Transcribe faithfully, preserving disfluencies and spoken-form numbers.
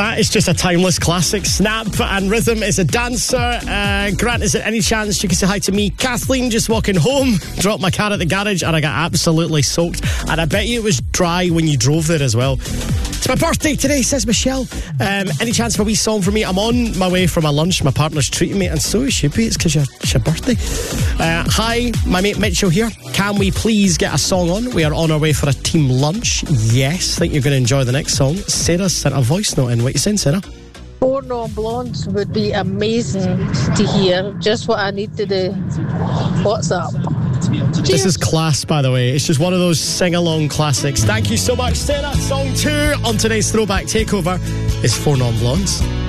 That is just a timeless classic. Snap and Rhythm is a dancer. Uh, Grant, is there any chance you can say hi to me? Kathleen, just walking home, dropped my car at the garage and I got absolutely soaked. And I bet you it was dry when you drove there as well. It's my birthday today, says Michelle. Um, any chance for a wee song for me? I'm on my way for my lunch. My partner's treating me, and so it should be. It's because it's your birthday. Uh, hi, my mate Mitchell here. Can we please get a song on? We are on our way for a team lunch. Yes, think you're going to enjoy the next song. Sarah sent a voice note in. What are you saying, Sarah? Four Non Blondes would be amazing to hear. Just what I need to do. What's up? Cheers. This is class, by the way. It's just one of those sing-along classics. Thank you so much, Sarah. Song two on today's Throwback Takeover is Four Non Blondes.